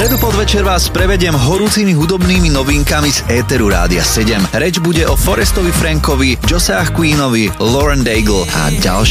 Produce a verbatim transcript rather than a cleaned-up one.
stredu podvečer vás prevediem horúcimi hudobnými novinkami z éteru Rádia sedem. Reč bude o Forestovi Frankovi, Joseach Queenovi, Lauren Daigle a ďalších.